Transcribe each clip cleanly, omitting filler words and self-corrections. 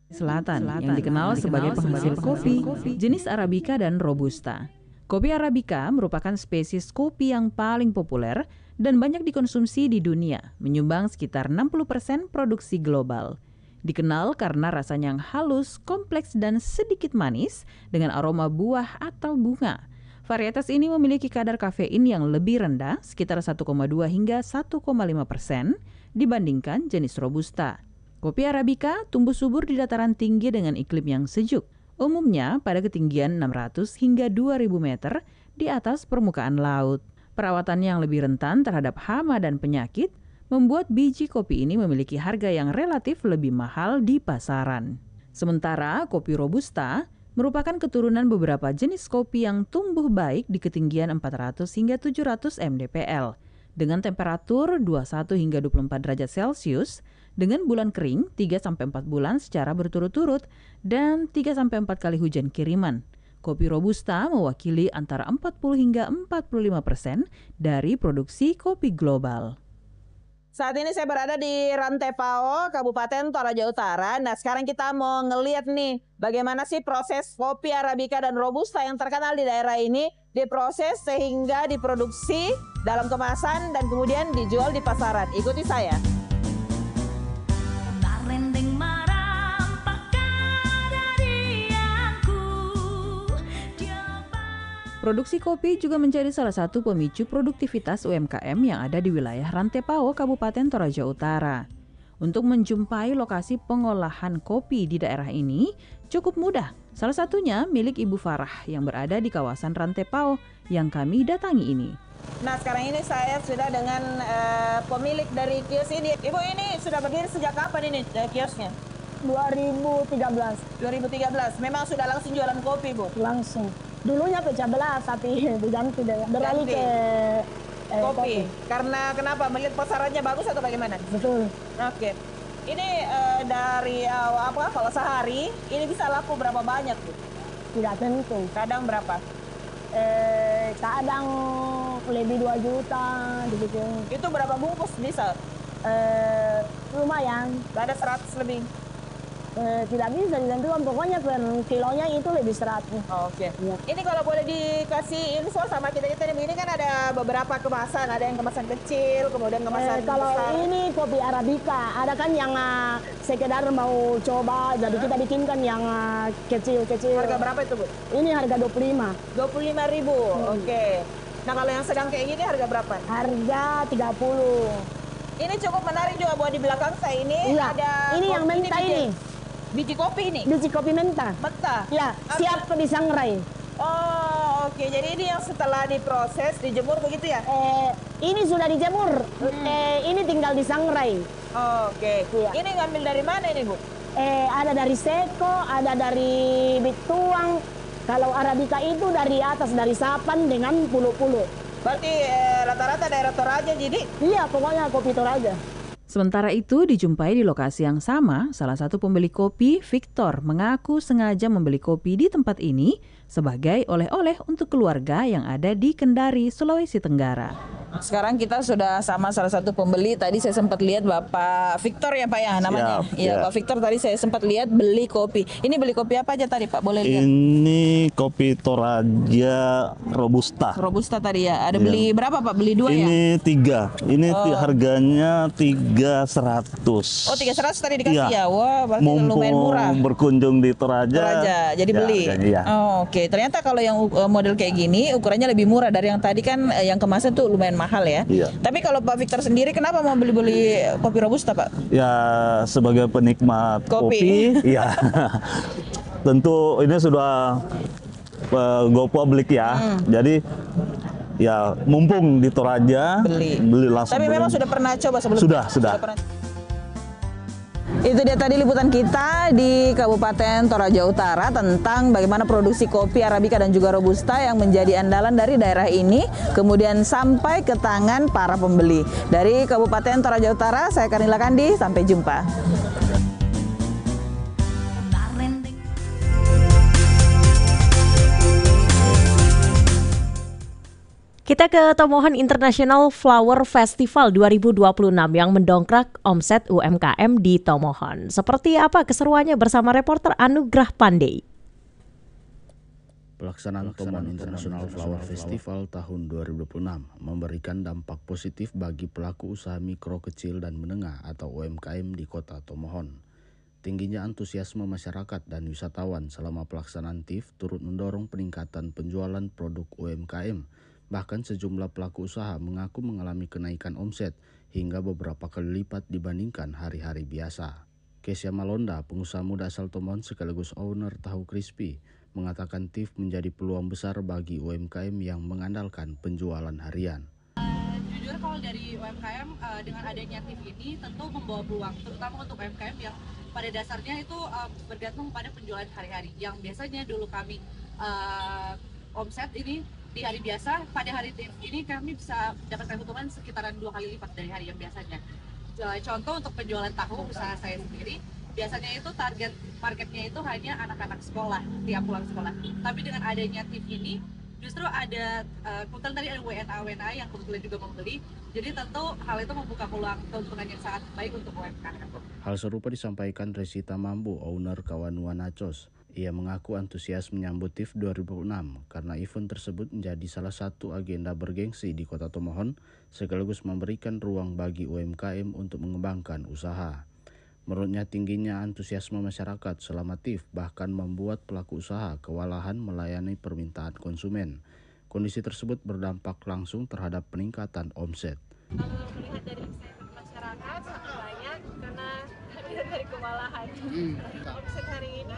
Selatan yang dikenal sebagai penghasil kopi jenis Arabica dan Robusta. Kopi Arabica merupakan spesies kopi yang paling populer dan banyak dikonsumsi di dunia, menyumbang sekitar 60% produksi global. Dikenal karena rasanya yang halus, kompleks, dan sedikit manis dengan aroma buah atau bunga. Varietas ini memiliki kadar kafein yang lebih rendah, sekitar 1,2 hingga 1,5% dibandingkan jenis Robusta. Kopi Arabica tumbuh subur di dataran tinggi dengan iklim yang sejuk, umumnya pada ketinggian 600 hingga 2000 meter di atas permukaan laut. Perawatannya yang lebih rentan terhadap hama dan penyakit membuat biji kopi ini memiliki harga yang relatif lebih mahal di pasaran. Sementara kopi Robusta merupakan keturunan beberapa jenis kopi yang tumbuh baik di ketinggian 400 hingga 700 mdpl dengan temperatur 21 hingga 24 derajat Celcius dengan bulan kering 3-4 bulan secara berturut-turut dan 3-4 kali hujan kiriman. Kopi Robusta mewakili antara 40 hingga 45% dari produksi kopi global. Saat ini saya berada di Rantepao, Kabupaten Toraja Utara. Nah, sekarang kita mau ngeliat nih bagaimana sih proses kopi Arabica dan Robusta yang terkenal di daerah ini diproses sehingga diproduksi dalam kemasan dan kemudian dijual di pasaran. Ikuti saya. Produksi kopi juga menjadi salah satu pemicu produktivitas UMKM yang ada di wilayah Rantepao, Kabupaten Toraja Utara. Untuk menjumpai lokasi pengolahan kopi di daerah ini cukup mudah. Salah satunya milik Ibu Farah yang berada di kawasan Rantepao yang kami datangi ini. Nah, sekarang ini saya sudah dengan pemilik dari kios ini. Ibu, ini sudah berdiri sejak kapan ini kiosnya? 2013. 2013. Memang sudah langsung jualan kopi, Bu? Langsung. Dulunya pecah belah, tapi diganti deh. Beralih ke kopi. Karena kenapa? Melihat pasarannya bagus atau bagaimana? Betul. Oke. Ini dari kalau sehari ini bisa laku berapa banyak, Bu? Tidak tentu. Kadang berapa? Kadang lebih 2 juta gitu. Itu berapa bungkus bisa? Lumayan. Ada 100 lebih. Tidak bisa ditentukan, pokoknya per kilonya itu lebih 100. Oke. Ya. Ini kalau boleh dikasih info sama kita ini kan ada beberapa kemasan, ada yang kemasan kecil, kemudian kemasan kalau besar. ini kopi Arabica, ada kan yang sekedar mau coba, jadi kita bikinkan yang kecil-kecil. Harga berapa itu, Bu? Ini harga 25. 25.000. Oke. Nah, kalau yang sedang kayak gini harga berapa? Harga 30. Ini cukup menarik juga buat di belakang saya ini. Iya. Ada ini yang mentah ini. Biji kopi ini? Biji kopi mentah. Mentah? Ya, siap disangrai. Oh, oke. Jadi ini yang setelah diproses, dijemur begitu ya? Ini sudah dijemur. Ini tinggal disangrai. Oke. Iya. Ini ngambil dari mana ini, Bu? Ada dari seko, ada dari bituang. Kalau Arabica itu dari atas, dari sapan dengan pulu-pulu. Berarti rata-rata daerah Toraja jadi? Iya, pokoknya kopi Toraja. Sementara itu dijumpai di lokasi yang sama, salah satu pembeli kopi, Victor, mengaku sengaja membeli kopi di tempat ini sebagai oleh-oleh untuk keluarga yang ada di Kendari, Sulawesi Tenggara. Sekarang kita sudah sama salah satu pembeli. Tadi saya sempat lihat Bapak Victor ya Pak ya namanya. Iya, Pak Victor tadi saya sempat lihat beli kopi. Ini beli kopi apa aja tadi Pak? Boleh lihat? Ini kopi Toraja Robusta. Robusta tadi ya. Ada beli berapa Pak? Beli 2 ya? Ini 3. Ini harganya 300. Oh, 300 tadi dikasih ya. Wah, berarti Mumpung lumayan murah. berkunjung di Toraja. Jadi beli. Iya. Oh, oke. Ternyata kalau yang model kayak gini ukurannya lebih murah dari yang tadi kan yang kemasan tuh lumayan mahal ya. Iya. Tapi kalau Pak Victor sendiri kenapa mau beli kopi Robusta, Pak? Ya, sebagai penikmat kopi, iya. Tentu ini sudah go public ya. Jadi ya mumpung di Toraja beli langsung. Tapi memang sudah pernah coba sebelumnya? Sudah. Itu dia tadi liputan kita di Kabupaten Toraja Utara tentang bagaimana produksi kopi Arabica dan juga Robusta yang menjadi andalan dari daerah ini kemudian sampai ke tangan para pembeli. Dari Kabupaten Toraja Utara, saya Karnila Kandi, sampai jumpa. Kita Kita ke Tomohon International Flower Festival 2026 yang mendongkrak omset UMKM di Tomohon. Seperti apa keseruannya bersama reporter Anugrah Pandey. Pelaksanaan Tomohon International Flower Festival tahun 2026 memberikan dampak positif bagi pelaku usaha mikro, kecil, dan menengah atau UMKM di kota Tomohon. Tingginya antusiasme masyarakat dan wisatawan selama pelaksanaan TIF turut mendorong peningkatan penjualan produk UMKM. Bahkan sejumlah pelaku usaha mengaku mengalami kenaikan omset hingga beberapa kali lipat dibandingkan hari-hari biasa. Kesia Malonda, pengusaha muda asal Tomohon sekaligus owner Tahu Crispy, mengatakan TIF menjadi peluang besar bagi UMKM yang mengandalkan penjualan harian. Jujur kalau dari UMKM dengan adanya TIF ini tentu membawa peluang, terutama untuk UMKM yang pada dasarnya itu bergantung pada penjualan hari-hari. Yang biasanya dulu kami omset ini di hari biasa, pada hari TIF ini kami bisa mendapatkan keuntungan sekitaran 2 kali lipat dari hari yang biasanya. Contoh untuk penjualan tahu usaha saya sendiri, biasanya itu target marketnya itu hanya anak-anak sekolah, tiap pulang sekolah. Tapi dengan adanya TIF ini, justru ada kebetulan tadi ada WNA yang kebetulan juga membeli, jadi tentu hal itu membuka peluang keuntungan yang sangat baik untuk UMKM. Hal serupa disampaikan Resita Mambu, owner Kawanua Nachos. Ia mengaku antusias menyambut TIF 2006 karena event tersebut menjadi salah satu agenda bergengsi di kota Tomohon sekaligus memberikan ruang bagi UMKM untuk mengembangkan usaha. Menurutnya tingginya antusiasme masyarakat selama TIF bahkan membuat pelaku usaha kewalahan melayani permintaan konsumen. Kondisi tersebut berdampak langsung terhadap peningkatan omset. Kalau melihat dari masyarakat sangat banyak karena dari kewalahan. Omset hari ini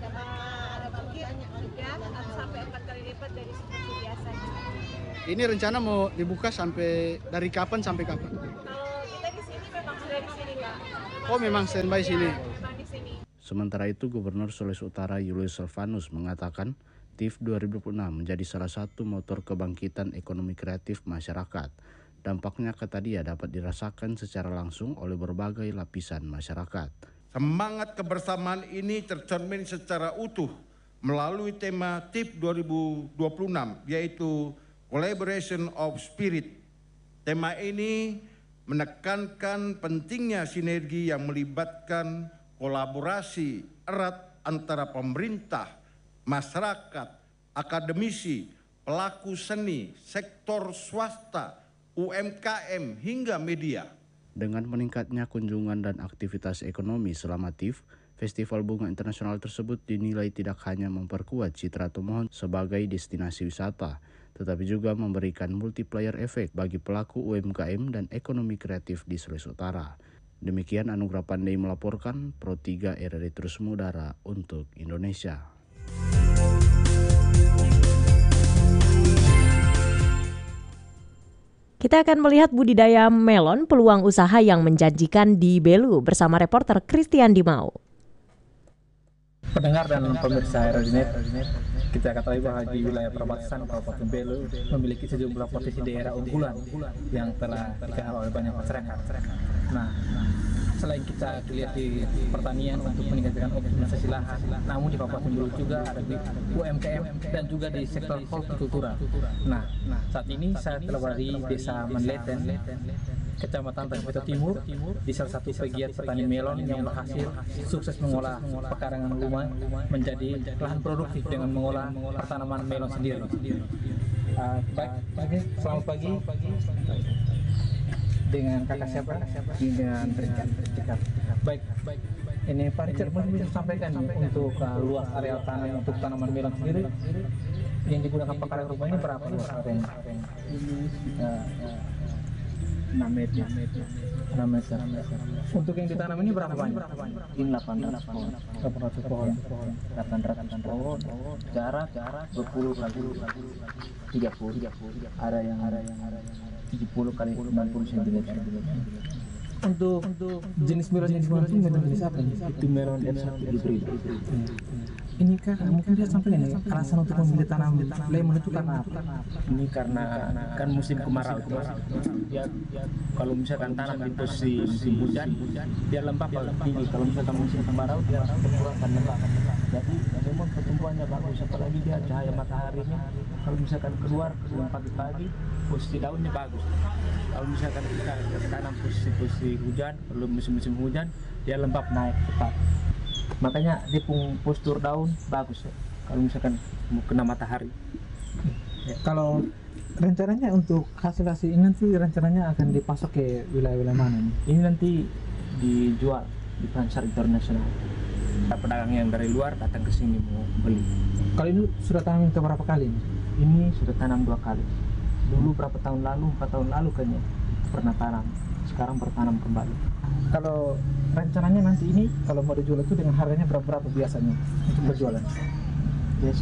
mungkin juga sampai 4 kali lipat dari seperti biasanya. Ini rencana mau dibuka sampai dari kapan sampai kapan? Kalau kita di sini memang sudah di sini, Kak. Oh, memang standby sini. Memang di sini. Sementara itu, Gubernur Sulawesi Utara Julius Silvanus mengatakan TIF 2026 menjadi salah satu motor kebangkitan ekonomi kreatif masyarakat. Dampaknya kata dia dapat dirasakan secara langsung oleh berbagai lapisan masyarakat. Semangat kebersamaan ini tercermin secara utuh melalui tema TIF 2026 yaitu Collaboration of Spirit. Tema ini menekankan pentingnya sinergi yang melibatkan kolaborasi erat antara pemerintah, masyarakat, akademisi, pelaku seni, sektor swasta, UMKM hingga media. Dengan meningkatnya kunjungan dan aktivitas ekonomi selama TIF, Festival Bunga Internasional tersebut dinilai tidak hanya memperkuat citra Tomohon sebagai destinasi wisata, tetapi juga memberikan multiplier efek bagi pelaku UMKM dan ekonomi kreatif di Sulawesi Utara. Demikian Anugrah Pandey melaporkan, Pro 3 RRI Terus Mengudara untuk Indonesia. Kita akan melihat budidaya melon, peluang usaha yang menjanjikan di Belu bersama reporter Christian Dimau. Pendengar dan pemirsa RRI, kita ketahui bahwa di wilayah perbatasan Kabupaten Belu memiliki sejumlah potensi daerah unggulan yang telah dikenal oleh banyak masyarakat. Nah, selain kita lihat di pertanian untuk meningkatkan optimalisasi lahan, namun di Kabupaten Belu juga ada di UMKM dan juga di sektor hortikultura. Nah, saat ini saya telah berada di Desa Manleten, Kecamatan Tasbito Timur, di salah satu pegiat petani melon yang berhasil sukses mengolah pekarangan rumah menjadi lahan produktif dengan mengolah tanaman melon sendiri. Baik, selamat pagi. Dengan kakak siapa? Dengan Richard. Baik. Ini Pak Richard mungkin bisa sampaikan untuk luas area tanah untuk tanaman melon sendiri yang digunakan pekarangan rumah ini berapa luas areanya? 6 meter. Untuk yang ditanam ini berapa banyak? Ini 800 pohon. 800 pohon. Jarak 20 kali 30. Ada yang 70 kali 90 cm. Untuk jenis melon yang digunakan itu melon jenis apa? Itu melon F1 hybrid. Ini kan mungkin dia sampai ini alasan untuk memilih tanam lemon itu karena apa? Ini karena kan musim kemarau itu. Ya, kalau misalkan tanam di posisi musim hujan, dia lembab tinggi. Kalau misalkan musim kemarau, dia pertumbuhan akan lemah. Jadi lemon pertumbuhannya bagus, apalagi dia cahaya mataharinya. Kalau misalkan keluar pagi-pagi, posisi daunnya bagus. Kalau misalkan kita tanam posisi hujan, belum musim hujan, dia lembab naik cepat. Makanya dia postur daun bagus ya, kalau misalkan mau kena matahari. Ya, kalau rencananya untuk hasil ini nanti rencananya akan dipasok ke wilayah-wilayah mana nih? Ini nanti dijual di pasar internasional. Pedagang yang dari luar datang ke sini mau beli. Kalau ini sudah tanam ke berapa kali? Ini sudah tanam 2 kali. Dulu berapa tahun lalu, 4 tahun lalu kayaknya pernah tanam. Sekarang bertanam kembali. Kalau rencananya nanti ini kalau mau dijual itu dengan harganya berapa biasanya untuk berjualan? Biasa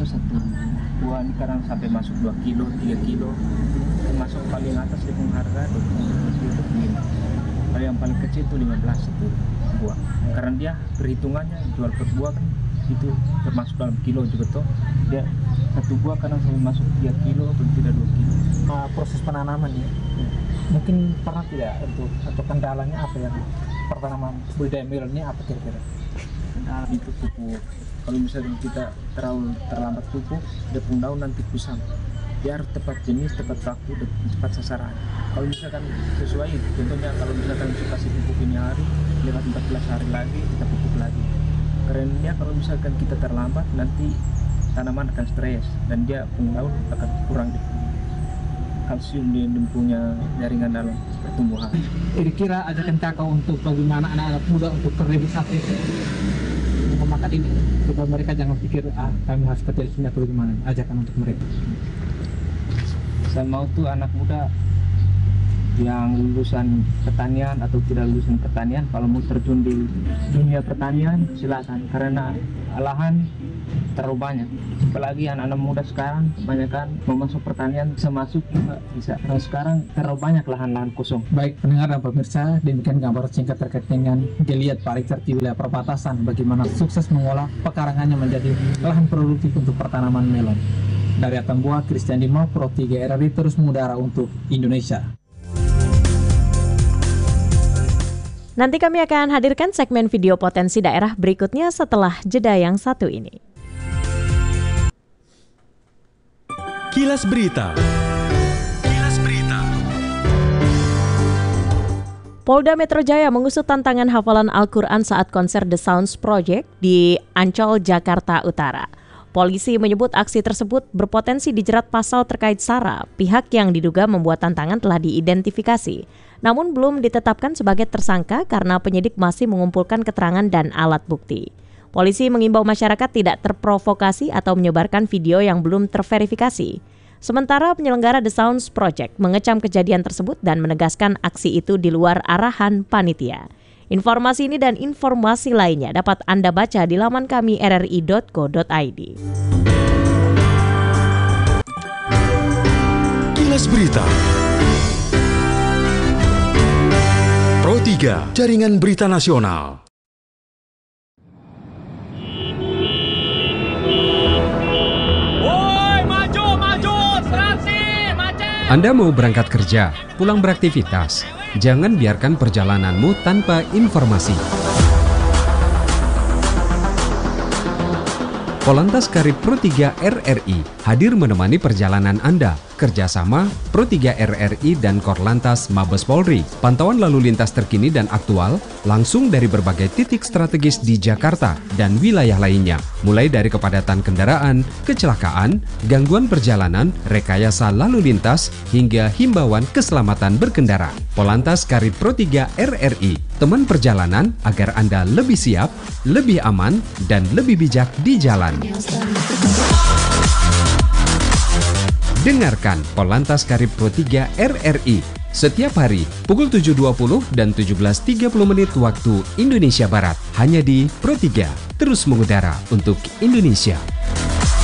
1 buah ini kadang sampai masuk 2 kilo, 3 kilo. Masuk paling atas dengan harga 25 kilo. Kalau yang paling kecil itu 15 itu buah. Karena dia perhitungannya jual per buah kan itu termasuk dalam kilo juga toh. Dia 1 buah kadang sampai masuk 3 kilo atau tidak 2 kilo. Proses penanaman ya. Mungkin pernah tidak untuk atau kendalanya apa yang pertanaman budidaya melon ini apa kira-kira? Kendala itu pupuk. Kalau misalnya kita terlambat pupuk, dia pun daun nanti kusam. Dia harus tepat jenis, tepat waktu, dan tepat sasaran. Kalau misalkan sesuai, contohnya kalau misalkan kita kasih pupuk ini hari, lewat 14 hari lagi kita pupuk lagi. Karena kalau misalkan kita terlambat, nanti tanaman akan stres dan dia pun daun akan kurang kalsium di punya jaringan dalam pertumbuhan. Kira-kira ajakan kakak untuk bagaimana anak-anak muda untuk terrealisasi memakan ini supaya mereka jangan pikir kami harus kerja di sini atau bagaimana, ajakan untuk mereka. Saya mau tuh anak muda yang lulusan pertanian atau tidak lulusan pertanian, kalau mau terjun di dunia pertanian silakan, karena lahan terlalu banyak. Apalagi anak-anak muda sekarang kebanyakan mau masuk pertanian, bisa masuk juga bisa. Nah, sekarang terlalu banyak lahan-lahan kosong. Baik pendengar dan pemirsa, demikian gambar singkat terkait dengan geliat Pak Richard di wilayah perbatasan, bagaimana sukses mengolah pekarangannya menjadi lahan produktif untuk pertanaman melon. Dari Atambua, Christian Dima, Pro 3 RRI terus mengudara untuk Indonesia. Nanti kami akan hadirkan segmen video potensi daerah berikutnya setelah jeda yang satu ini. Kilas Berita. Kilas Berita. Polda Metro Jaya mengusut tantangan hafalan Al-Quran saat konser The Sounds Project di Ancol, Jakarta Utara. Polisi menyebut aksi tersebut berpotensi dijerat pasal terkait SARA. Pihak yang diduga membuat tantangan telah diidentifikasi, namun belum ditetapkan sebagai tersangka karena penyidik masih mengumpulkan keterangan dan alat bukti. Polisi mengimbau masyarakat tidak terprovokasi atau menyebarkan video yang belum terverifikasi. Sementara penyelenggara The Sounds Project mengecam kejadian tersebut dan menegaskan aksi itu di luar arahan panitia. Informasi ini dan informasi lainnya dapat Anda baca di laman kami rri.co.id. Kilas Berita. Pro 3, Jaringan Berita Nasional. Woi, maju, serasi, macet. Anda mau berangkat kerja, pulang beraktivitas, jangan biarkan perjalananmu tanpa informasi. Polantas Karib Pro 3 RRI hadir menemani perjalanan Anda. Kerjasama Pro 3 RRI dan Korlantas Mabes Polri. Pantauan lalu lintas terkini dan aktual langsung dari berbagai titik strategis di Jakarta dan wilayah lainnya. Mulai dari kepadatan kendaraan, kecelakaan, gangguan perjalanan, rekayasa lalu lintas, hingga himbauan keselamatan berkendara. Polantas Karib Pro 3 RRI, teman perjalanan agar Anda lebih siap, lebih aman, dan lebih bijak di jalan. Dengarkan Polantas Karib Pro 3 RRI setiap hari pukul 7.20 dan 17.30 menit waktu Indonesia Barat. Hanya di Pro 3, terus mengudara untuk Indonesia.